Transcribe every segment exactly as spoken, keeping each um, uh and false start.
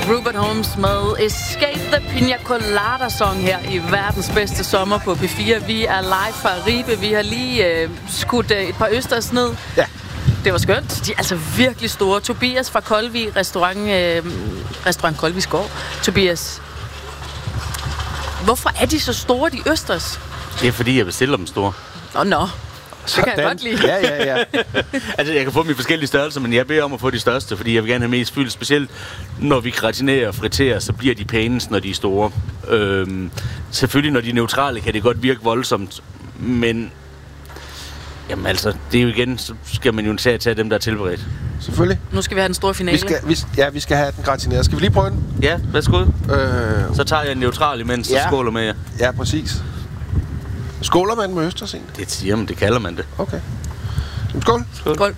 Rupert Holmes med Escape the Pina Colada Song her i verdens bedste sommer på P fire. Vi er live fra Ribe. Vi har lige øh, skudt øh, et par østers ned. Ja. Det var skønt. De er altså virkelig store. Tobias fra Koldvig, restaurant, øh, restaurant Koldvig Skov. Tobias, hvorfor er de så store, de østers? Det er fordi, jeg bestiller dem store. Nå, nå. Det kan jeg godt lide. Ja, ja, ja. Altså, jeg kan få dem i forskellige størrelser, men jeg beder om at få de største, fordi jeg vil gerne have mest fyld. Specielt når vi gratinerer og friterer, så bliver de pænest, når de er store. Øhm, selvfølgelig, når de er neutrale, kan det godt virke voldsomt, men jamen altså, det er jo igen, så skal man jo tage, tage dem, der er tilberedt. Selvfølgelig. Nu skal vi have den store finale. Vi skal, vi, ja, vi skal have den gratineret. Skal vi lige prøve den? Ja, værsgo. Øh, Så tager jeg en neutral imens, Ja. så skåler med jer. ja, præcis. Skåler man med østers egentlig? Det siger man, det kalder man det. Okay. Skål. Skål. Skål.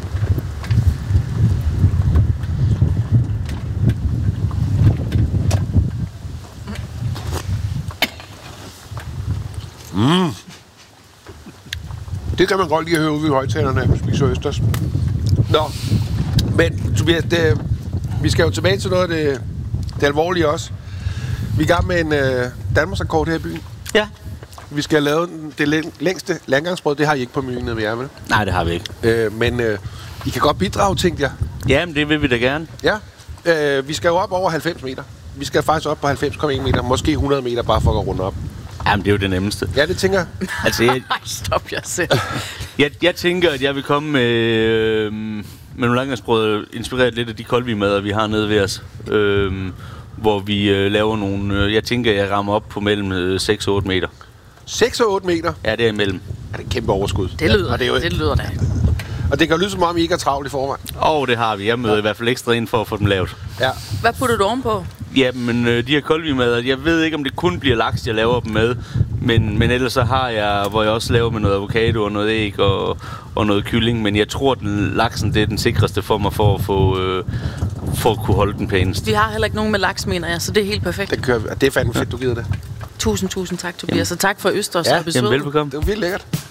Mm. Det kan man godt lige høre ude i højtalerne, når vi spiser østers. Nå, men Tobias, det, vi skal jo tilbage til noget af det, det alvorlige også. Vi er i gang med en øh, Danmarksrekord her i byen. Ja. Vi skal have lavet det læ- længste landgangsbrød. Det har I ikke på menuen nede ved jer, vel? Nej, det har vi ikke. Øh, men øh, I kan godt bidrage, tænkte jeg. Jamen, det vil vi da gerne. Ja. Øh, vi skal jo op over halvfems meter. Vi skal faktisk op på halvfems komma en meter. Måske hundrede meter, bare for at gå rundt op. Jamen, det er jo det nemmeste. Ja, det tænker jeg. Altså, jeg, Ej, stop jer selv. jeg, jeg tænker, at jeg vil komme med, øh, med nogle landgangsbrød, inspireret lidt af de Koldvig-mader, vi har nede ved os. Øh, hvor vi øh, laver nogle... Øh, jeg tænker, at jeg rammer op på mellem øh, seks og otte meter. seks og otte meter. Ja, det er imellem. Er det et kæmpe overskud? Det lyder, og det, er jo, det lyder da. og det kan jo lyde som om, I ikke er travlt i forvejen. Og det har vi. Jeg møder i hvert fald ekstra ind for at få dem lavet. Ja. Hvad putter du ovenpå? Jamen, øh, de her Koldvig-mader, jeg ved ikke, om det kun bliver laks, jeg laver dem med. Men, men ellers så har jeg, hvor jeg også laver med noget avocado og noget æg og, og noget kylling. Men jeg tror, at den, laksen det er den sikreste for mig for at, få, øh, for at kunne holde den pænest. Vi har heller ikke nogen med laks, mener jeg, så det er helt perfekt. Det, kører, vi. det er fandme fedt, du gider det. Tusind, tusind tak, Tobias. Og tak for Østers Ja, og besøget. Jamen, velbekomme. Det er jo vildt lækkert.